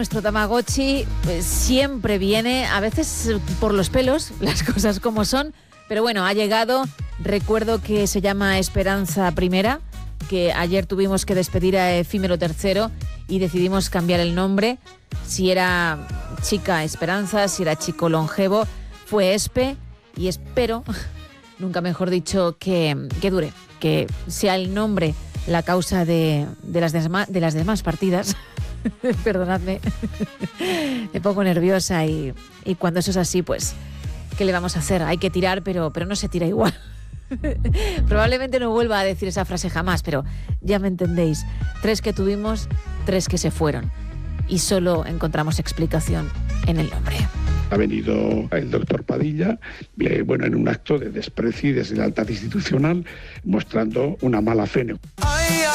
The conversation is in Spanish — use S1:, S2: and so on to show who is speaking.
S1: Nuestro Tamagotchi siempre viene, a veces por los pelos, las cosas como son, pero bueno, ha llegado. Recuerdo que se llama Esperanza Primera, que ayer tuvimos que despedir a Efímero Tercero y decidimos cambiar el nombre. Si era chica Esperanza, si era chico Longevo, fue Espe, y espero, nunca mejor dicho, que dure, que sea el nombre la causa de las demás partidas. Perdonadme, me pongo nerviosa y cuando eso es así, pues, ¿qué le vamos a hacer? Hay que tirar, pero no se tira igual. Probablemente no vuelva a decir esa frase jamás, pero ya me entendéis. 3 que tuvimos, 3 que se fueron. Y solo encontramos explicación en el nombre.
S2: Ha venido el doctor Padilla, en un acto de desprecio y deslealtad institucional, mostrando una mala fe.